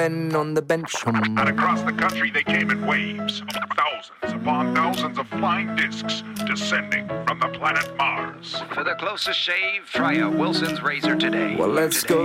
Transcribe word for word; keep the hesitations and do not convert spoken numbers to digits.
men on the bench. And across the country they came in waves, thousands upon thousands of flying discs descending from the planet Mars. For the closest shave, try a Wilson's razor today. Well, let's today. go.